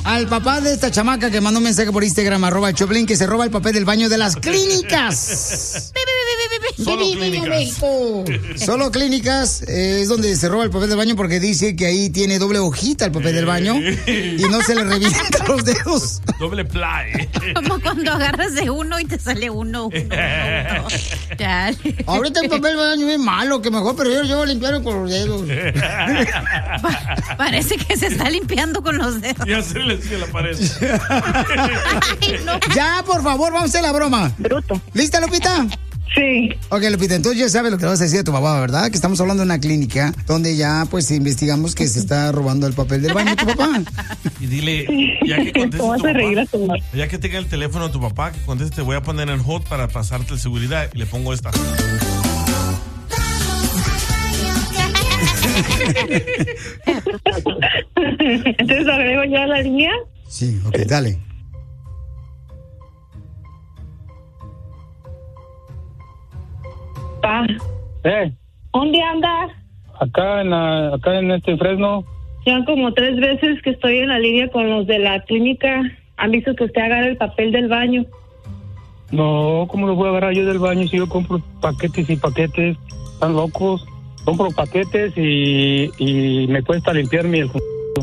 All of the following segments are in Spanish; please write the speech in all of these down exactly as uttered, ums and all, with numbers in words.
al papá de esta chamaca que mandó un mensaje por Instagram, arroba Choplin, que se roba el papel del baño de las clínicas. Solo clínicas. Solo clínicas eh, es donde se roba el papel del baño porque dice que ahí tiene doble hojita el papel del baño y no se le revientan los dedos. Doble ply. Como cuando agarras de uno y te sale uno, uno, uno, uno. Dale. Ahorita el papel del baño es malo, que mejor prefiero yo limpiarlo con los dedos. Pa- parece que se está limpiando con los dedos. Y hacerle así a la pared. Ay, no. Ya, por favor, vamos a hacer la broma. Bruto. ¿Lista, Lupita? Sí. Ok, Lupita, entonces ya sabes lo que le vas a decir a tu papá, ¿verdad? Que estamos hablando de una clínica donde ya, pues, investigamos que se está robando el papel del baño a tu papá. Y dile, ya que conteste ¿Cómo tu vas a reír a papá, tu mamá? ya que tenga el teléfono de tu papá, que conteste, te voy a poner en hold para pasarte el seguridad y le pongo esta. Entonces agrego ya la línea. Sí, ok, dale. Pa, Eh, ¿dónde andas? acá en la, acá en este Fresno. Ya como tres veces que estoy en la línea con los de la clínica. Han visto que usted agarra el papel del baño. No, ¿cómo lo voy a agarrar yo del baño si yo compro paquetes y paquetes? Están locos. Compro paquetes y, y me cuesta limpiarme el...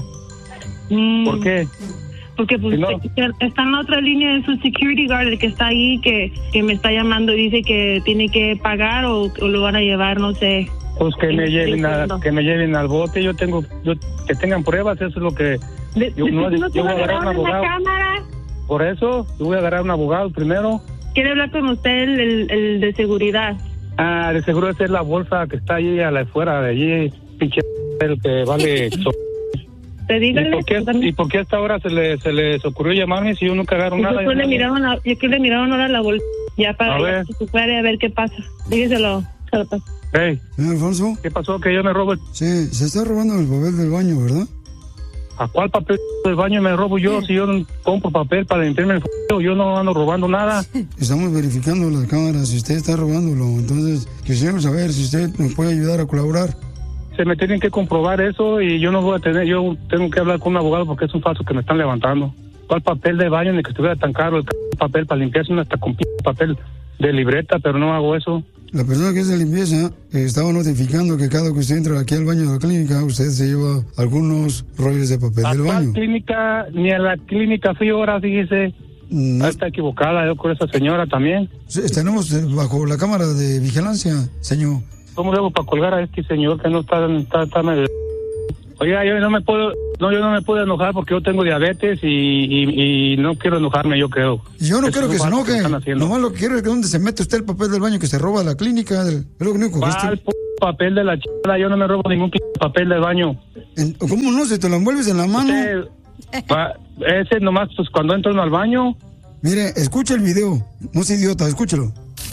Mm, ¿Por qué? Porque pues Si no- está en la otra línea de su security guard, el que está ahí, que, que me está llamando y dice que tiene que pagar o, o lo van a llevar, no sé. Pues que me Sí, lleven a, entiendo. que me lleven al bote. Yo tengo, yo, que tengan pruebas, eso es lo que... De- Yo no- ¿no yo voy a agarrar un en la abogado. cámara? Por eso, yo voy a agarrar un abogado primero. Quiere hablar con usted el, el, el de seguridad. Ah, de seguro esa es la bolsa que está allí a la afuera de allí, pinche el que vale... so- Te ¿Y dígale. por, qué, ¿Y por qué hasta ahora se, le, se les ocurrió llamarme si yo nunca agarro nada? Yo que le miraron, a, yo que le miraron ahora la bolsa. Ya para A ver. que se fuera a ver qué pasa. Dígaselo. se lo paso. Hey, Señor Alfonso. ¿Qué pasó? Que yo me robo el... Sí, se está robando el papel del baño, ¿verdad? ¿A cuál papel del baño me robo yo? Si yo no compro papel para limpiarme el f***, yo no ando robando nada. Estamos verificando las cámaras, si usted está robándolo. Entonces, quisiéramos saber si usted nos puede ayudar a colaborar. Se me tienen que comprobar eso y yo no voy a tener, yo tengo que hablar con un abogado porque es un falso que me están levantando. ¿Cuál papel de baño ni que estuviera tan caro el c- papel para limpiarse uno hasta con p- papel de libreta, pero no hago eso? La persona que es de limpieza eh, estaba notificando que cada que usted entra aquí al baño de la clínica, usted se lleva algunos rollos de papel ¿A del cuál baño. clínica? Ni a la clínica fui ahora, fíjese. No, Está equivocada yo con esa señora también. sí, tenemos eh, bajo la cámara de vigilancia, señor. ¿Cómo le hago para colgar a este señor que no está, está, está medio... Oiga, yo no me puedo, no, yo no me puedo enojar porque yo tengo diabetes y, y, y no quiero enojarme, yo creo. Yo no Eso quiero es que se un falso que enoje. están haciendo. Nomás lo que quiero es que donde se mete usted el papel del baño que se roba de la clínica. del- Es lo único que ¿Cuál estoy- p- papel de la chingada? Yo no me robo ningún p- papel del baño. En- ¿Cómo no? Si te lo envuelves en la mano. Usted, va- ese nomás, pues cuando entro uno al baño, Mire, escucha el video. No sea idiota, escúchalo.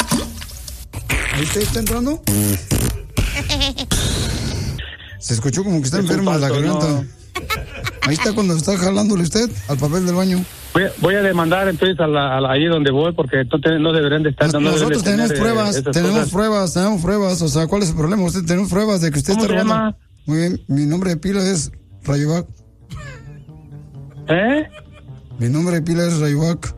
¿Ahí usted está entrando? Se escuchó como que está Es un enfermo de la falso, garganta. no. Ahí está cuando está jalándole usted al papel del baño. voy a, voy a demandar entonces a la, a la- ahí donde voy porque no, te- no deberían de estar... Nos- no deben de Nosotros tenemos tener, eh, pruebas, esas tenemos cosas. pruebas, tenemos pruebas. O sea, ¿cuál es el problema? Usted tenemos pruebas de que usted ¿Cómo está se robando. llama? Muy bien, mi nombre de pila es Rayovac. ¿Eh? Mi nombre de pila es Rayovac.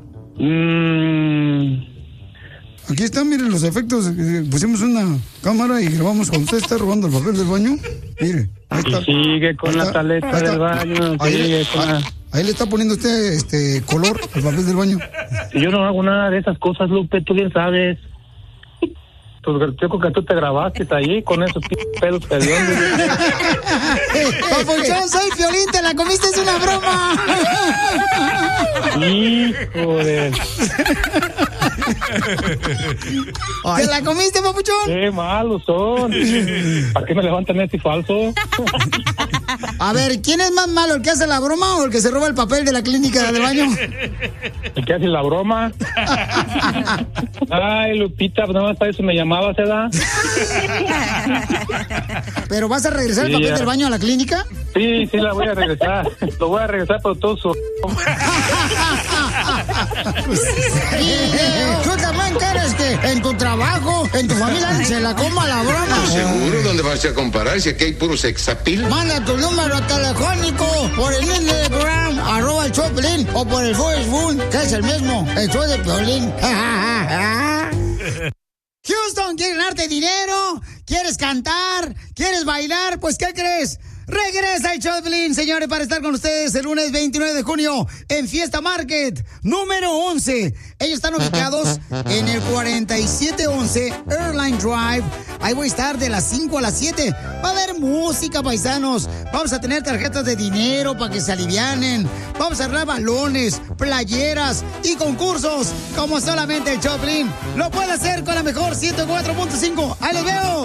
Mm, Aquí están, miren los efectos. eh, Pusimos una cámara y grabamos cuando usted está robando el papel del baño. Mire, ahí y está. sigue con Ahí la está, taleta ahí está. del baño, Ahí, sigue le- con la... ahí le está poniendo usted este color al papel del baño. Yo no hago nada de esas cosas, Lupe, tú bien sabes. Pues yo creo que tú te grabaste ahí con esos p- pelos hediondos. Papuchón, soy Piolín, te la comiste, es una broma. Hijo de... ¿Te la comiste, papuchón? Qué malos son. ¿Para qué me levantan este falso? A ver, ¿quién es más malo, el que hace la broma o el que se roba el papel de la clínica del baño? ¿El que hace la broma? Ay, Lupita, no más para eso me llamabas, ¿verdad? ¿Pero vas a regresar el Sí, papel ya. del baño a la clínica? Sí, sí, la voy a regresar. Lo voy a regresar por todo su... ¿Tú también quieres que en tu trabajo, en tu familia, se la coma la broma? ¿Seguro? ¿Dónde vas a comparar si aquí hay puro sexapil? Manda tu número telefónico por el Instagram, arroba el Choplin, o por el Facebook, que es el mismo, el show de Piolín. Houston, ¿quieres ganarte dinero? ¿Quieres cantar? ¿Quieres bailar? Pues, ¿qué crees? Regresa el Choplin, señores, para estar con ustedes el lunes veintinueve de junio en Fiesta Market, número once. Ellos están ubicados en el cuarenta y siete once Airline Drive. Ahí voy a estar de las cinco a las siete. Va a haber música, paisanos. Vamos a tener tarjetas de dinero para que se alivianen. Vamos a arreglar balones, playeras y concursos como solamente el Choplin lo puede hacer con la mejor ciento cuatro punto cinco. ¡Ahí les veo!